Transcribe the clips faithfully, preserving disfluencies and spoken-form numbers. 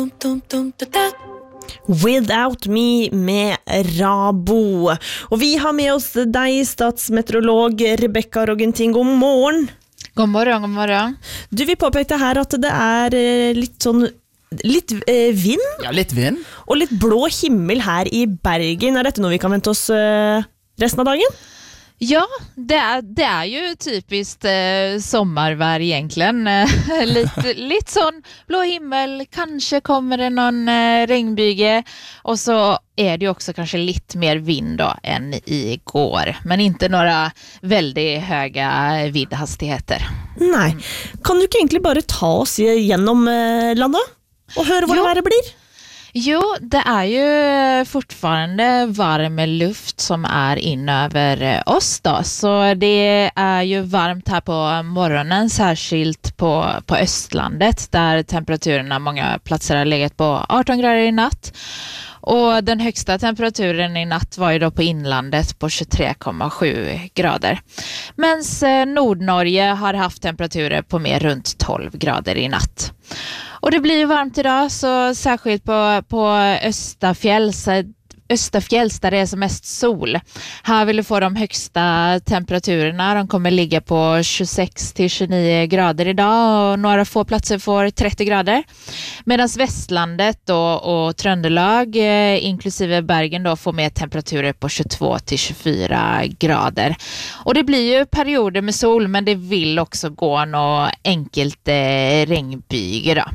Without Me med Rabo. Og vi har med oss deg, statsmeteorolog Rebecca Rogentin. God morgen. God morgen, god morgen. Du, vi påpekte her at det er litt sånn litt eh, vind. Ja, litt vind. Og litt blå himmel her i Bergen. Er dette noe vi kan vente oss eh, resten av dagen? Ja, det är, det är ju typiskt eh, sommarvär egentligen. Eh, lite, lite sån blå himmel, kanske kommer det någon eh, regnbyge och så är det ju också kanske lite mer vind då än igår. Men inte några väldigt höga vindhastigheter. Nej, kan du inte egentligen bara ta oss genom eh, landet och höra vad det här blir? Jo, det är ju fortfarande varm luft som är in över oss då. Så det är ju varmt här på morgonen, särskilt på, på Östlandet där temperaturerna många platser har legat på arton grader i natt. Och den högsta temperaturen i natt var ju då på inlandet på tjugotre komma sju grader. Men Nordnorge har haft temperaturer på mer runt tolv grader i natt. Och det blir ju varmt idag, så särskilt på, på Östafjälls, Östafjälls där det är som mest sol. Här vill du få de högsta temperaturerna. De kommer ligga på tjugosex till tjugonio grader idag och några få platser får trettio grader. Medan Västlandet då, och Tröndelag eh, inklusive Bergen då får med temperaturer på tjugotvå till tjugofyra grader. Och det blir ju perioder med sol, men det vill också gå något enkelt eh, regnbyge då.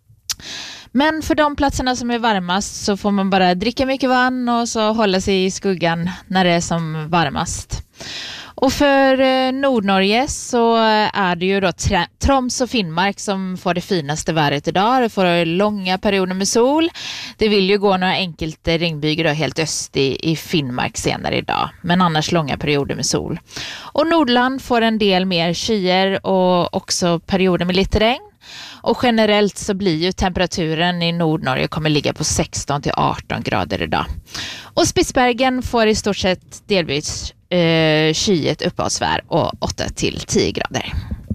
Men för de platserna som är varmast så får man bara dricka mycket vatten och så hålla sig i skuggan när det är som varmast. Och för Nordnorge så är det ju då Troms och Finnmark som får det finaste vädret idag. Det får långa perioder med sol. Det vill ju gå några enkelt regnbyger då helt öst i, i Finnmark senare idag. Men annars långa perioder med sol. Och Nordland får en del mer skyer och också perioder med lite regn. Och generellt så blir ju temperaturen i Nordnorge kommer ligga på sexton till arton grader idag. Och Spitsbergen får i stort sett delvis eh, skyet uppehållsvär och åtta till tio grader.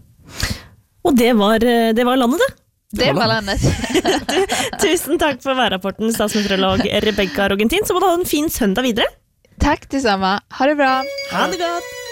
Och det var, det var landet det? Det var landet. Tusen tack för värrapporten, statsmeteorolog Rebecca Rogentin. Så må du ha en fin söndag vidare. Tack detsamma. Ha det bra. Ha det gott.